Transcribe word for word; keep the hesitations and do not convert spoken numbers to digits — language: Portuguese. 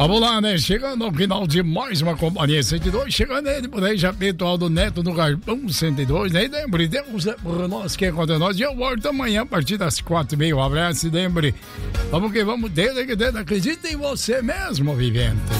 Vamos lá, né? Chegando ao final de mais uma Companhia cento e dois, chegando ele por aí, já Pedro do Neto no Galpão cento e dois, né? E lembre, Deus é por nós, que é contra nós. E eu volto amanhã a partir das quatro e meia. Um abraço e lembre, vamos que vamos, dele que dele, acredita em você mesmo, vivente.